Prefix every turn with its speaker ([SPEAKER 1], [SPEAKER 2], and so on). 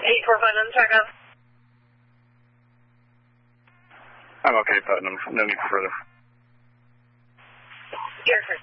[SPEAKER 1] 845 on the track up.
[SPEAKER 2] I'm okay, Putnam. No need for further.
[SPEAKER 1] Here, Chris.